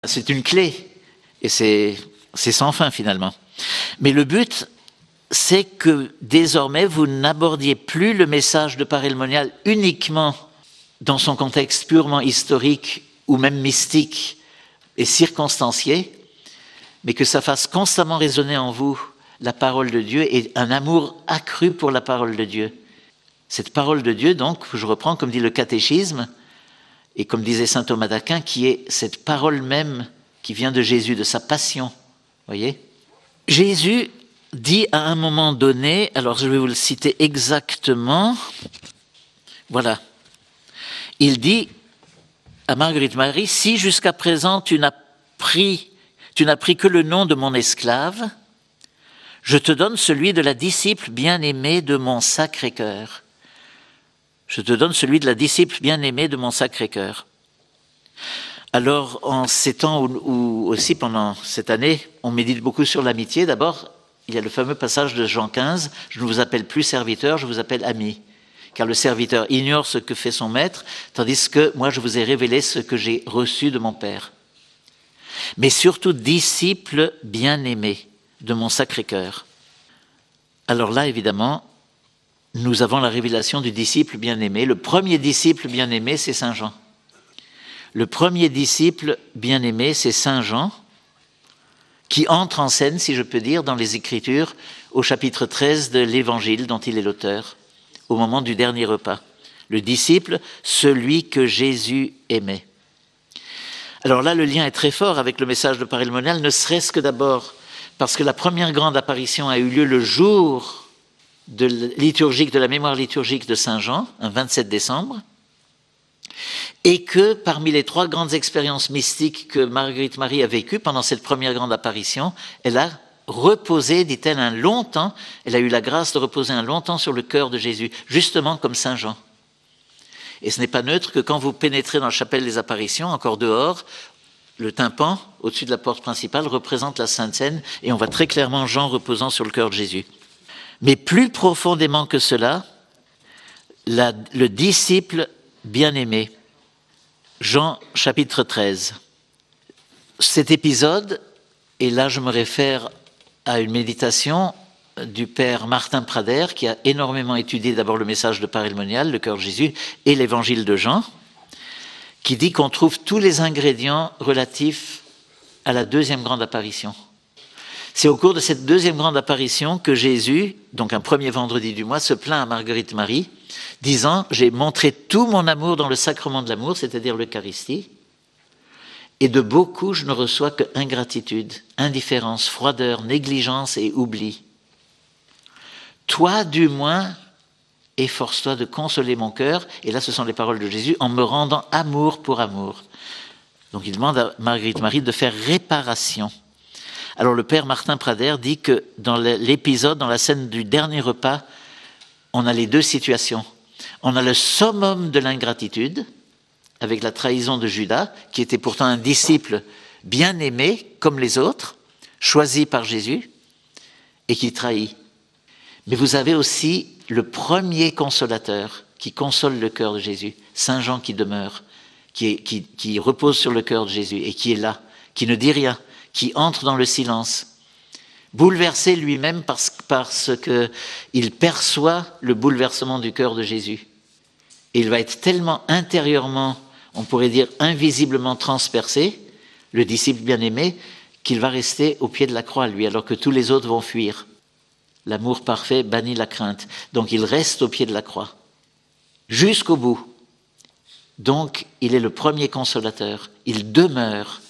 C'est une clé, et c'est sans fin finalement. Mais le but, c'est que désormais, vous n'abordiez plus le message de parémonial uniquement dans son contexte purement historique ou même mystique et circonstancié, mais que ça fasse constamment résonner en vous la parole de Dieu et un amour accru pour la parole de Dieu. Cette parole de Dieu, donc, je reprends comme dit le catéchisme, et comme disait saint Thomas d'Aquin, qui est cette parole même qui vient de Jésus, de sa passion. Voyez ? Jésus dit à un moment donné, alors je vais vous le citer exactement, voilà, il dit à Marguerite Marie, si jusqu'à présent tu n'as pris que le nom de mon esclave, je te donne celui de la disciple bien-aimée de mon Sacré-Cœur. Je te donne celui de la disciple bien-aimée de mon Sacré-Cœur. Alors, en ces temps où aussi pendant cette année, on médite beaucoup sur l'amitié, d'abord, il y a le fameux passage de Jean 15, « Je ne vous appelle plus serviteur, je vous appelle ami. » Car le serviteur ignore ce que fait son maître, tandis que moi je vous ai révélé ce que j'ai reçu de mon Père. Mais surtout disciple bien-aimé de mon Sacré-Cœur. Alors là, évidemment, nous avons la révélation du disciple bien-aimé. Le premier disciple bien-aimé, c'est Saint Jean. Le premier disciple bien-aimé, c'est Saint Jean, qui entre en scène, si je peux dire, dans les Écritures, au chapitre 13 de l'Évangile dont il est l'auteur, au moment du dernier repas. Le disciple, celui que Jésus aimait. Alors là, le lien est très fort avec le message de parémonial, ne serait-ce que d'abord parce que la première grande apparition a eu lieu le jour de la mémoire liturgique de Saint Jean, un 27 décembre, et que parmi les 3 grandes expériences mystiques que Marguerite Marie a vécues pendant cette première grande apparition, elle a reposé, dit-elle, un long temps, elle a eu la grâce de reposer un long temps sur le cœur de Jésus, justement comme Saint Jean. Et ce n'est pas neutre que quand vous pénétrez dans la chapelle des apparitions, encore dehors, le tympan, au-dessus de la porte principale, représente la Sainte Seine, et on voit très clairement Jean reposant sur le cœur de Jésus. Mais plus profondément que cela, le disciple bien-aimé, Jean chapitre 13. Cet épisode, et là je me réfère à une méditation du père Martin Prader, qui a énormément étudié d'abord le message de parémonial, le cœur de Jésus, et l'évangile de Jean, qui dit qu'on trouve tous les ingrédients relatifs à la deuxième grande apparition. C'est au cours de cette deuxième grande apparition que Jésus, donc un premier vendredi du mois, se plaint à Marguerite Marie, disant « J'ai montré tout mon amour dans le sacrement de l'amour, c'est-à-dire l'Eucharistie, et de beaucoup je ne reçois que ingratitude, indifférence, froideur, négligence et oubli. Toi, du moins, efforce-toi de consoler mon cœur, et là ce sont les paroles de Jésus, en me rendant amour pour amour. » Donc il demande à Marguerite Marie de faire réparation. Alors le père Martin Prader dit que dans l'épisode, dans la scène du dernier repas, on a les 2 situations. On a le summum de l'ingratitude, avec la trahison de Judas, qui était pourtant un disciple bien aimé, comme les autres, choisi par Jésus, et qui trahit. Mais vous avez aussi le premier consolateur, qui console le cœur de Jésus, Saint Jean qui demeure, qui repose sur le cœur de Jésus, et qui est là, qui ne dit rien, qui entre dans le silence, bouleversé lui-même parce qu'il perçoit le bouleversement du cœur de Jésus. Et il va être tellement intérieurement, on pourrait dire invisiblement transpercé, le disciple bien-aimé, qu'il va rester au pied de la croix, lui, alors que tous les autres vont fuir. L'amour parfait bannit la crainte. Donc il reste au pied de la croix, jusqu'au bout. Donc il est le premier consolateur. Il demeure.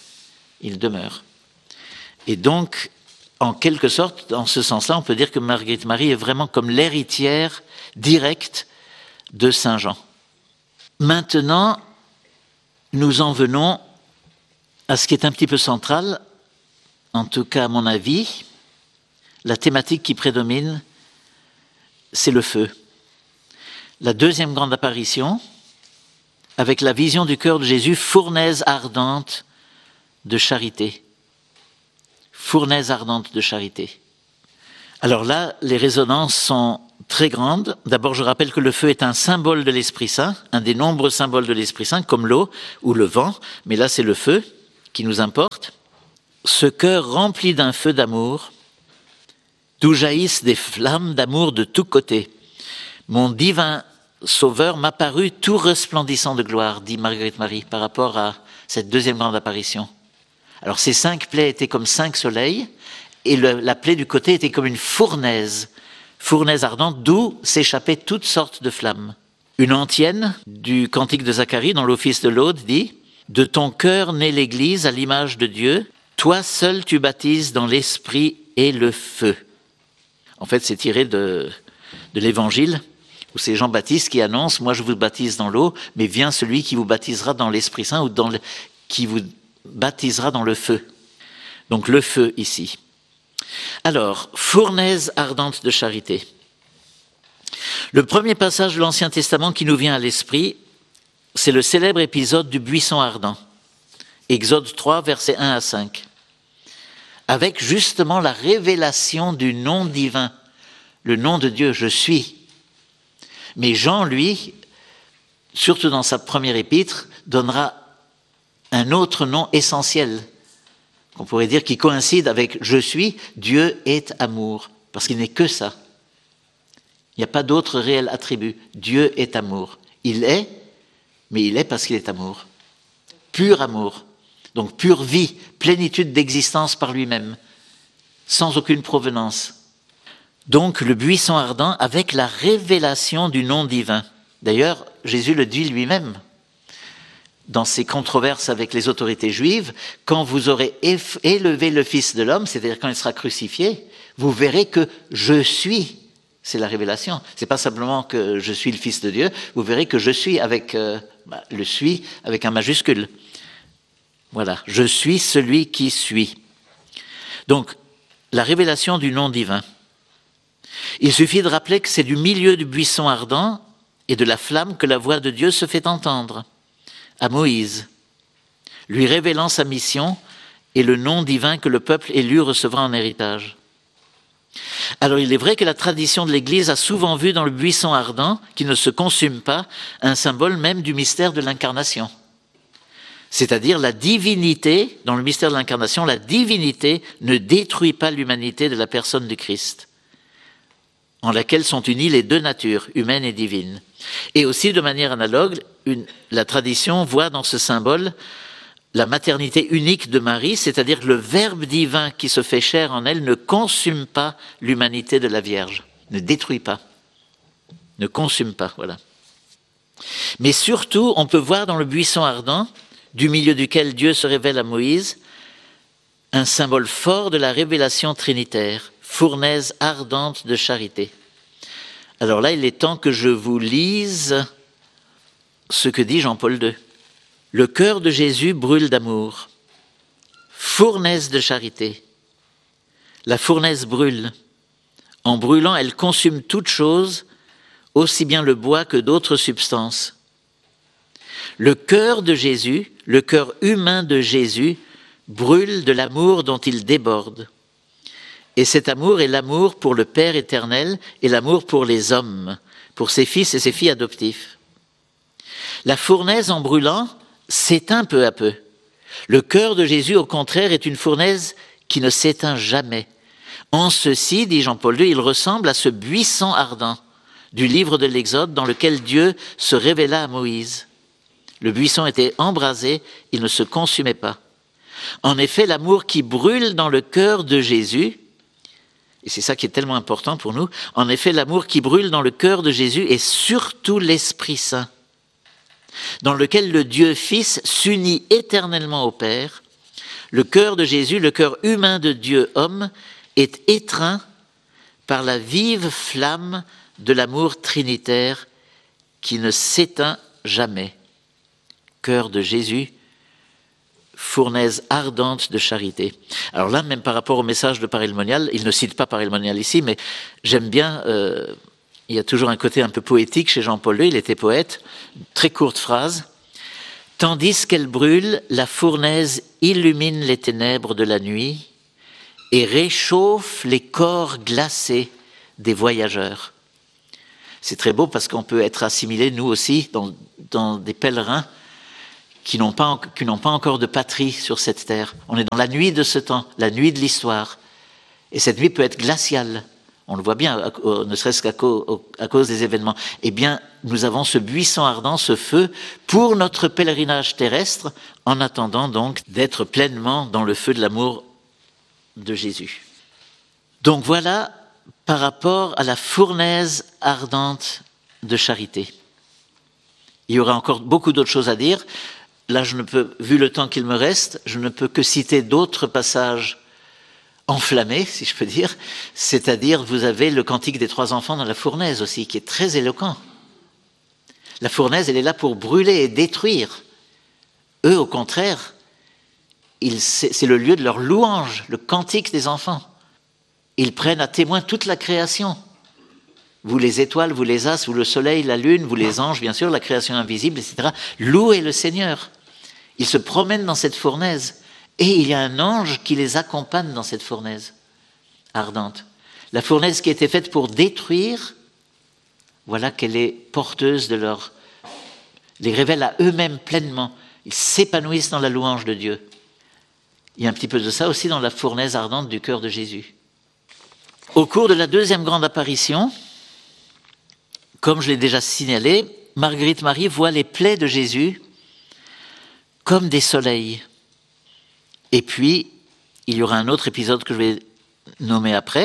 Et donc, en quelque sorte, dans ce sens-là, on peut dire que Marguerite Marie est vraiment comme l'héritière directe de Saint Jean. Maintenant, nous en venons à ce qui est un petit peu central, en tout cas à mon avis, la thématique qui prédomine, c'est le feu. La deuxième grande apparition, avec la vision du cœur de Jésus, fournaise ardente de charité. Fournaise ardente de charité. Alors là, les résonances sont très grandes. D'abord, je rappelle que le feu est un symbole de l'Esprit Saint, un des nombreux symboles de l'Esprit Saint, comme l'eau ou le vent, mais là c'est le feu. qui nous importe. Ce cœur rempli d'un feu d'amour, d'où jaillissent des flammes d'amour de tous côtés. Mon divin Sauveur m'apparut tout resplendissant de gloire, dit Marguerite Marie, par rapport à cette deuxième grande apparition. Alors ces 5 plaies étaient comme 5 soleils, et la plaie du côté était comme une fournaise ardente, d'où s'échappaient toutes sortes de flammes. Une antienne du cantique de Zacharie, dans l'office de l'Aude, dit « De ton cœur naît l'Église à l'image de Dieu, toi seul tu baptises dans l'esprit et le feu. » En fait, c'est tiré de l'Évangile, où c'est Jean-Baptiste qui annonce « Moi je vous baptise dans l'eau, mais vient celui qui vous baptisera dans l'Esprit Saint, ou qui vous baptisera dans le feu. » Donc le feu ici. Alors, fournaise ardente de charité. Le premier passage de l'Ancien Testament qui nous vient à l'esprit, c'est le célèbre épisode du buisson ardent. Exode 3, versets 1 à 5. Avec justement la révélation du nom divin, le nom de Dieu, je suis. Mais Jean, lui, surtout dans sa première épître, donnera un autre nom essentiel, qu'on pourrait dire qui coïncide avec « je suis, Dieu est amour », parce qu'il n'est que ça. Il n'y a pas d'autre réel attribut. Dieu est amour. Il est, mais il est parce qu'il est amour. Pur amour. Donc pure vie, plénitude d'existence par lui-même, sans aucune provenance. Donc le buisson ardent avec la révélation du nom divin. D'ailleurs, Jésus le dit lui-même dans ses controverses avec les autorités juives, quand vous aurez élevé le Fils de l'homme, c'est-à-dire quand il sera crucifié, vous verrez que je suis. C'est la révélation. C'est pas simplement que je suis le Fils de Dieu, vous verrez que je suis avec le suis avec un majuscule. Voilà, je suis celui qui suis. Donc, la révélation du nom divin. Il suffit de rappeler que c'est du milieu du buisson ardent et de la flamme que la voix de Dieu se fait entendre à Moïse, lui révélant sa mission et le nom divin que le peuple élu recevra en héritage. Alors il est vrai que la tradition de l'Église a souvent vu dans le buisson ardent, qui ne se consume pas, un symbole même du mystère de l'incarnation. C'est-à-dire la divinité, dans le mystère de l'incarnation, la divinité ne détruit pas l'humanité de la personne du Christ, en laquelle sont unies les deux natures, humaine et divine. Et aussi, de manière analogue, la tradition voit dans ce symbole la maternité unique de Marie, c'est-à-dire que le Verbe divin qui se fait chair en elle ne consume pas l'humanité de la Vierge, ne détruit pas, ne consume pas, voilà. Mais surtout, on peut voir dans le buisson ardent, du milieu duquel Dieu se révèle à Moïse, un symbole fort de la révélation trinitaire, fournaise ardente de charité. Alors là, il est temps que je vous lise ce que dit Jean-Paul II. Le cœur de Jésus brûle d'amour, fournaise de charité. La fournaise brûle. En brûlant, elle consume toute chose, aussi bien le bois que d'autres substances. Le cœur de Jésus, le cœur humain de Jésus, brûle de l'amour dont il déborde. Et cet amour est l'amour pour le Père éternel et l'amour pour les hommes, pour ses fils et ses filles adoptifs. La fournaise, en brûlant, s'éteint peu à peu. Le cœur de Jésus, au contraire, est une fournaise qui ne s'éteint jamais. En ceci, dit Jean-Paul II, il ressemble à ce buisson ardent du livre de l'Exode dans lequel Dieu se révéla à Moïse. Le buisson était embrasé, il ne se consumait pas. En effet, l'amour qui brûle dans le cœur de Jésus, et c'est ça qui est tellement important pour nous, en effet, l'amour qui brûle dans le cœur de Jésus est surtout l'Esprit Saint, dans lequel le Dieu Fils s'unit éternellement au Père. Le cœur de Jésus, le cœur humain de Dieu homme, est étreint par la vive flamme de l'amour trinitaire qui ne s'éteint jamais. Cœur de Jésus, fournaise ardente de charité. Alors là, même par rapport au message de Paris le Monial, il ne cite pas Paris le Monial ici, mais j'aime bien, il y a toujours un côté un peu poétique chez Jean-Paul II, il était poète, très courte phrase. « Tandis qu'elle brûle, la fournaise illumine les ténèbres de la nuit et réchauffe les corps glacés des voyageurs. » C'est très beau parce qu'on peut être assimilé, nous aussi, dans des pèlerins qui n'ont pas encore de patrie sur cette terre. On est dans la nuit de ce temps, la nuit de l'histoire. Et cette nuit peut être glaciale. On le voit bien, ne serait-ce qu'à cause des événements. Eh bien, nous avons ce buisson ardent, ce feu, pour notre pèlerinage terrestre, en attendant donc d'être pleinement dans le feu de l'amour de Jésus. Donc voilà, par rapport à la fournaise ardente de charité. Il y aura encore beaucoup d'autres choses à dire. Là, vu le temps qu'il me reste, je ne peux que citer d'autres passages enflammé, si je peux dire, c'est-à-dire vous avez le cantique des 3 enfants dans la fournaise aussi, qui est très éloquent. La fournaise, elle est là pour brûler et détruire. Eux, au contraire, c'est le lieu de leur louange, le cantique des enfants. Ils prennent à témoin toute la création. Vous les étoiles, vous les astres, vous le soleil, la lune, vous les anges, bien sûr, la création invisible, etc. Louez le Seigneur. Ils se promènent dans cette fournaise. Et il y a un ange qui les accompagne dans cette fournaise ardente. La fournaise qui a été faite pour détruire, voilà qu'elle est porteuse de leur... les révèle à eux-mêmes pleinement. Ils s'épanouissent dans la louange de Dieu. Il y a un petit peu de ça aussi dans la fournaise ardente du cœur de Jésus. Au cours de la 2e grande apparition, comme je l'ai déjà signalé, Marguerite Marie voit les plaies de Jésus comme des soleils. Et puis, il y aura un autre épisode que je vais nommer après.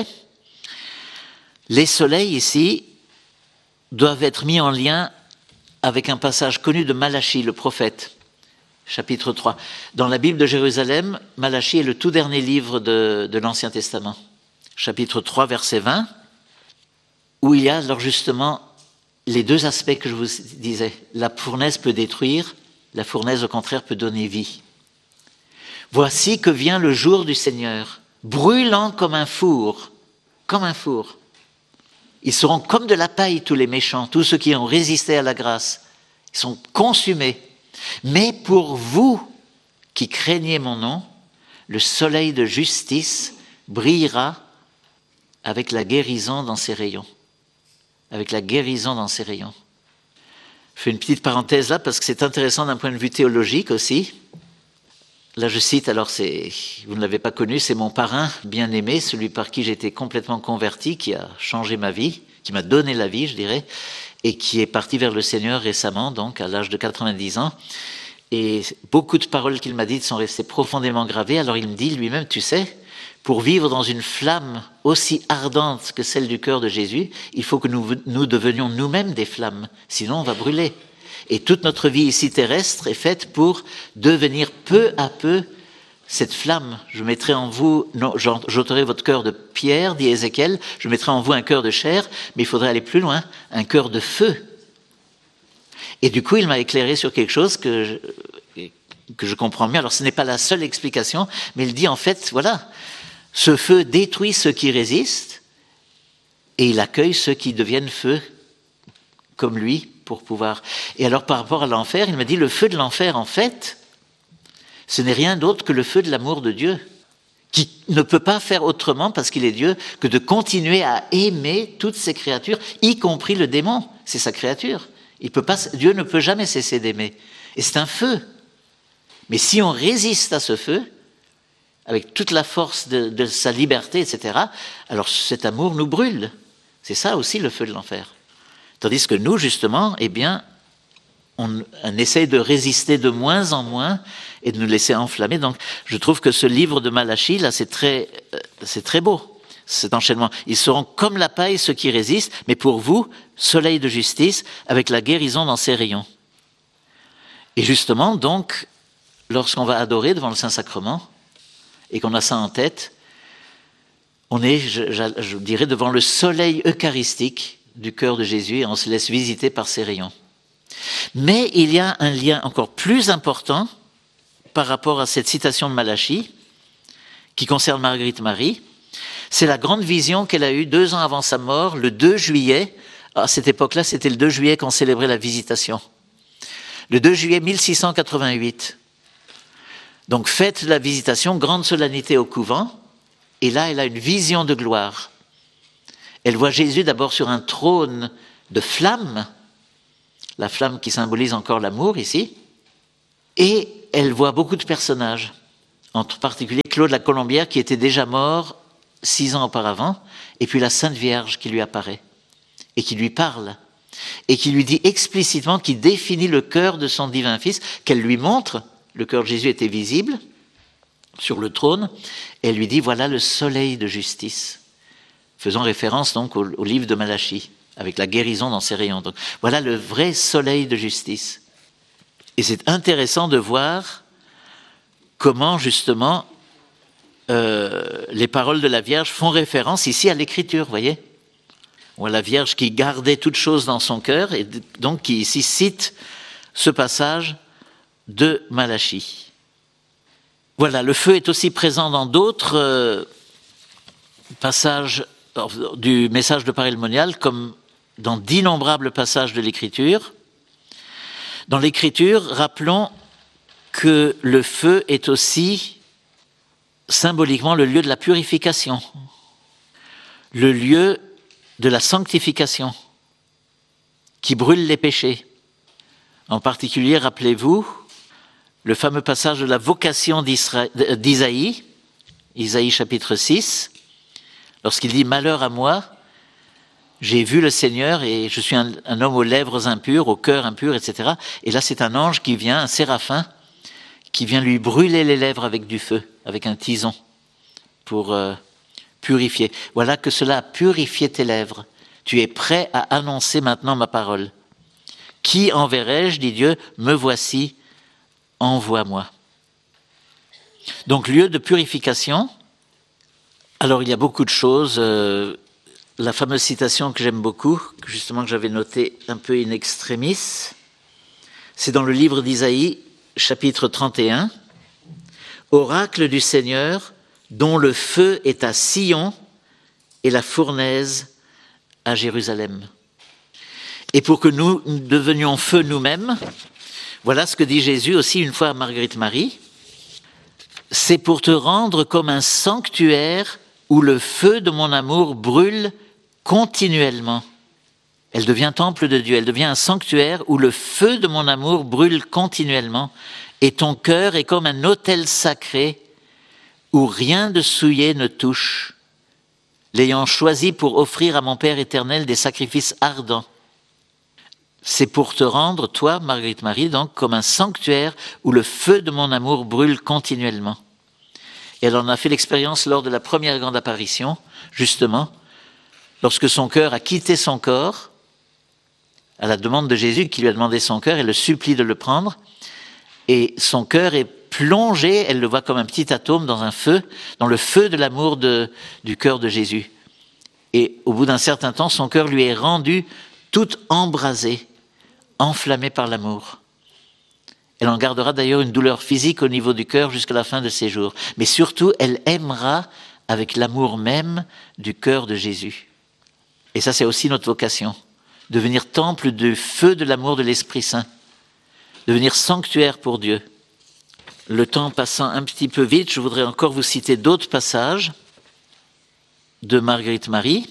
Les soleils ici doivent être mis en lien avec un passage connu de Malachie, le prophète, chapitre 3. Dans la Bible de Jérusalem, Malachie est le tout dernier livre de l'Ancien Testament. Chapitre 3, verset 20, où il y a alors justement les 2 aspects que je vous disais. La fournaise peut détruire, la fournaise au contraire peut donner vie. Voici que vient le jour du Seigneur, brûlant comme un four, comme un four. Ils seront comme de la paille, tous les méchants, tous ceux qui ont résisté à la grâce. Ils sont consumés. Mais pour vous qui craignez mon nom, le soleil de justice brillera avec la guérison dans ses rayons. Avec la guérison dans ses rayons. Je fais une petite parenthèse là parce que c'est intéressant d'un point de vue théologique aussi. Là, je cite, alors vous ne l'avez pas connu, c'est mon parrain bien-aimé, celui par qui j'ai été complètement converti, qui a changé ma vie, qui m'a donné la vie, je dirais, et qui est parti vers le Seigneur récemment, donc à l'âge de 90 ans. Et beaucoup de paroles qu'il m'a dites sont restées profondément gravées. Alors il me dit lui-même, tu sais, pour vivre dans une flamme aussi ardente que celle du cœur de Jésus, il faut que nous devenions nous-mêmes des flammes, sinon on va brûler. Et toute notre vie ici terrestre est faite pour devenir peu à peu cette flamme. Je mettrai en vous, j'ôterai votre cœur de pierre, dit Ézéchiel, je mettrai en vous un cœur de chair, mais il faudrait aller plus loin, un cœur de feu. Et du coup, il m'a éclairé sur quelque chose que je comprends mieux. Alors ce n'est pas la seule explication, mais il dit en fait, voilà, ce feu détruit ceux qui résistent et il accueille ceux qui deviennent feu comme lui pour pouvoir... Et alors par rapport à l'enfer, il m'a dit le feu de l'enfer en fait, ce n'est rien d'autre que le feu de l'amour de Dieu, qui ne peut pas faire autrement parce qu'il est Dieu que de continuer à aimer toutes ses créatures, y compris le démon, c'est sa créature. Dieu ne peut jamais cesser d'aimer. Et c'est un feu. Mais si on résiste à ce feu, avec toute la force de sa liberté, etc., alors cet amour nous brûle. C'est ça aussi le feu de l'enfer. Tandis que nous, justement, eh bien, on essaye de résister de moins en moins et de nous laisser enflammer. Donc, je trouve que ce livre de Malachie, là, c'est très beau, cet enchaînement. Ils seront comme la paille, ceux qui résistent, mais pour vous, soleil de justice, avec la guérison dans ses rayons. Et justement, donc, lorsqu'on va adorer devant le Saint-Sacrement, et qu'on a ça en tête, on est, je dirais, devant le soleil eucharistique du cœur de Jésus, et on se laisse visiter par ses rayons. Mais il y a un lien encore plus important par rapport à cette citation de Malachie, qui concerne Marguerite Marie. C'est la grande vision qu'elle a eue 2 ans avant sa mort, le 2 juillet. À cette époque-là, c'était le 2 juillet qu'on célébrait la Visitation. Le 2 juillet 1688. Donc, fête de la Visitation, grande solennité au couvent. Et là, elle a une vision de gloire. Elle voit Jésus d'abord sur un trône de flamme, la flamme qui symbolise encore l'amour ici. Et elle voit beaucoup de personnages, en particulier Claude la Colombière qui était déjà mort 6 ans auparavant, et puis la Sainte Vierge qui lui apparaît et qui lui parle et qui lui dit explicitement, qui définit le cœur de son divin Fils, qu'elle lui montre. Le cœur de Jésus était visible sur le trône, et elle lui dit voilà le soleil de justice, faisant référence donc au livre de Malachie, avec la guérison dans ses rayons. Donc, voilà le vrai soleil de justice. Et c'est intéressant de voir comment justement les paroles de la Vierge font référence ici à l'Écriture, vous voyez. On voit la Vierge qui gardait toutes choses dans son cœur, et donc qui ici cite ce passage de Malachie. Voilà, le feu est aussi présent dans d'autres passages du message de Paray-le-Monial, comme dans d'innombrables passages de l'Écriture. Dans l'Écriture, rappelons que le feu est aussi symboliquement le lieu de la purification, le lieu de la sanctification, qui brûle les péchés. En particulier, rappelez-vous, le fameux passage de la vocation d'Isaïe, Isaïe chapitre 6, lorsqu'il dit « Malheur à moi, j'ai vu le Seigneur et je suis un homme aux lèvres impures, au cœur impur, etc. » Et là, c'est un ange qui vient, un séraphin, qui vient lui brûler les lèvres avec du feu, avec un tison, pour purifier. Voilà que cela a purifié tes lèvres. Tu es prêt à annoncer maintenant ma parole. Qui enverrai-je, dit Dieu, me voici, envoie-moi. Donc, lieu de purification. Alors, il y a beaucoup de choses. La fameuse citation que j'aime beaucoup, justement que j'avais notée un peu in extremis, c'est dans le livre d'Isaïe, chapitre 31. Oracle du Seigneur, dont le feu est à Sion et la fournaise à Jérusalem. Et pour que nous devenions feu nous-mêmes, voilà ce que dit Jésus aussi une fois à Marguerite Marie, c'est pour te rendre comme un sanctuaire où le feu de mon amour brûle continuellement. Elle devient temple de Dieu, elle devient un sanctuaire où le feu de mon amour brûle continuellement, et ton cœur est comme un autel sacré où rien de souillé ne touche, l'ayant choisi pour offrir à mon Père éternel des sacrifices ardents. C'est pour te rendre, toi, Marguerite Marie, donc, comme un sanctuaire où le feu de mon amour brûle continuellement. Et elle en a fait l'expérience lors de la première grande apparition, justement, lorsque son cœur a quitté son corps, à la demande de Jésus qui lui a demandé son cœur, elle le supplie de le prendre, et son cœur est plongé, elle le voit comme un petit atome dans un feu, dans le feu de l'amour du cœur de Jésus. Et au bout d'un certain temps, son cœur lui est rendu tout embrasé, enflammé par l'amour. Elle en gardera d'ailleurs une douleur physique au niveau du cœur jusqu'à la fin de ses jours. Mais surtout, elle aimera avec l'amour même du cœur de Jésus. Et ça, c'est aussi notre vocation. Devenir temple du feu de l'amour de l'Esprit Saint. Devenir sanctuaire pour Dieu. Le temps passant un petit peu vite, je voudrais encore vous citer d'autres passages de Marguerite Marie.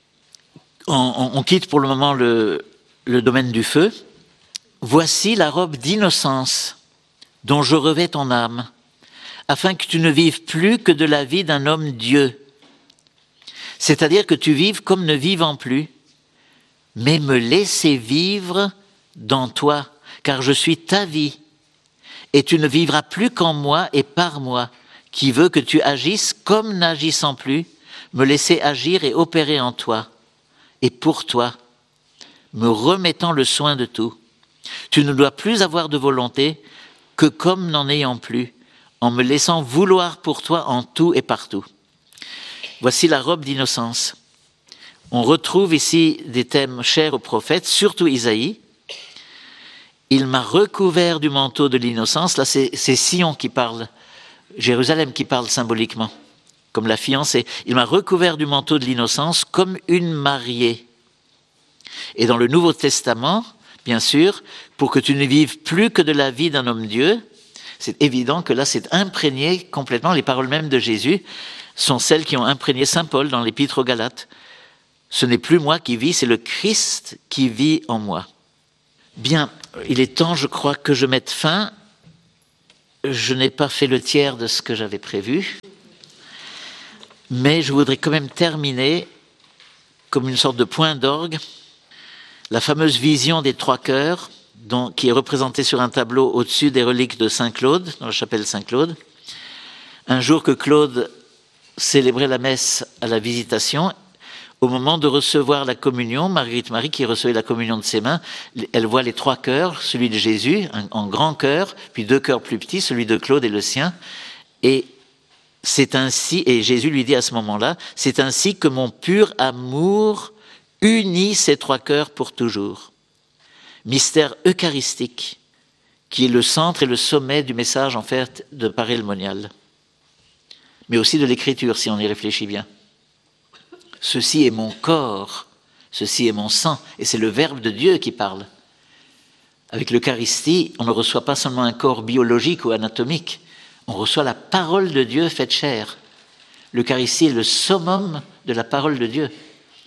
On quitte pour le moment le domaine du feu. Voici la robe d'innocence dont je revais ton âme, afin que tu ne vives plus que de la vie d'un homme Dieu. C'est-à-dire que tu vives comme ne vivant plus, mais me laisser vivre dans toi, car je suis ta vie. Et tu ne vivras plus qu'en moi et par moi, qui veut que tu agisses comme n'agissant plus, me laisser agir et opérer en toi, et pour toi, me remettant le soin de tout. Tu ne dois plus avoir de volonté que comme n'en ayant plus, en me laissant vouloir pour toi en tout et partout. Voici la robe d'innocence. On retrouve ici des thèmes chers aux prophètes, surtout Isaïe. Il m'a recouvert du manteau de l'innocence. Là, c'est Sion qui parle, Jérusalem qui parle symboliquement, comme la fiancée. Il m'a recouvert du manteau de l'innocence comme une mariée. Et dans le Nouveau Testament, bien sûr, pour que tu ne vives plus que de la vie d'un homme Dieu, c'est évident que là, c'est imprégné complètement. Les paroles mêmes de Jésus sont celles qui ont imprégné saint Paul dans l'Épître aux Galates. Ce n'est plus moi qui vis, c'est le Christ qui vit en moi. Bien, il est temps, je crois, que je mette fin je n'ai pas fait le tiers de ce que j'avais prévu, mais je voudrais quand même terminer comme une sorte de point d'orgue la fameuse vision des 3 cœurs, qui est représentée sur un tableau au-dessus des reliques de Saint-Claude, dans la chapelle Saint-Claude. Un jour que Claude célébrait la messe à la Visitation, au moment de recevoir la communion, Marguerite Marie, qui recevait la communion de ses mains, elle voit les 3 cœurs, celui de Jésus, en grand cœur, puis 2 cœurs plus petits, celui de Claude et le sien. Et c'est ainsi, et Jésus lui dit à ce moment-là, c'est ainsi que mon pur amour unit ces 3 cœurs pour toujours. Mystère eucharistique, qui est le centre et le sommet du message en fait de Paray-le-Monial, mais aussi de l'écriture si on y réfléchit bien. Ceci est mon corps, ceci est mon sang, et c'est le Verbe de Dieu qui parle. Avec l'Eucharistie, on ne reçoit pas seulement un corps biologique ou anatomique, on reçoit la parole de Dieu faite chair. L'Eucharistie est le summum de la parole de Dieu.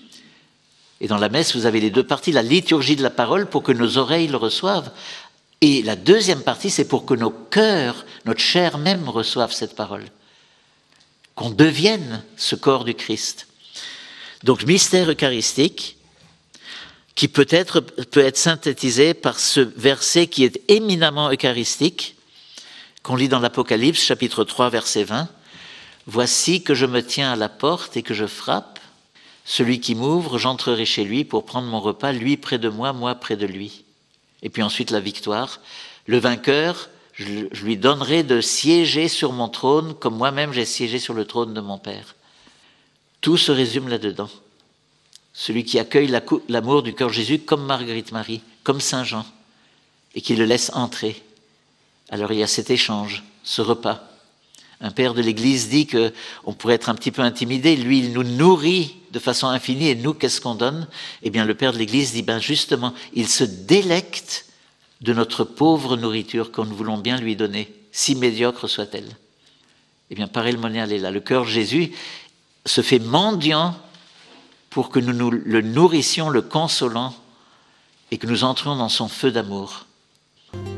Et dans la messe, vous avez les 2 parties, la liturgie de la parole pour que nos oreilles le reçoivent, et la deuxième partie, c'est pour que nos cœurs, notre chair même reçoivent cette parole, qu'on devienne ce corps du Christ. Donc, mystère eucharistique, qui peut être synthétisé par ce verset qui est éminemment eucharistique, qu'on lit dans l'Apocalypse, chapitre 3, verset 20. « Voici que je me tiens à la porte et que je frappe. Celui qui m'ouvre, j'entrerai chez lui pour prendre mon repas, lui près de moi, moi près de lui. » Et puis ensuite la victoire. « Le vainqueur, je lui donnerai de siéger sur mon trône, comme moi-même j'ai siégé sur le trône de mon Père. » Tout se résume là-dedans. Celui qui accueille l'amour du cœur de Jésus comme Marguerite Marie, comme Saint Jean, et qui le laisse entrer. Alors il y a cet échange, ce repas. Un père de l'Église dit qu'on pourrait être un petit peu intimidé. Lui, il nous nourrit de façon infinie, et nous, qu'est-ce qu'on donne? Eh bien, le père de l'Église dit, justement, il se délecte de notre pauvre nourriture que nous voulons bien lui donner, si médiocre soit-elle. Eh bien, Paray-le-Monial est là. Le cœur de Jésus se fait mendiant pour que nous le nourrissions, le consolant, et que nous entrions dans son feu d'amour.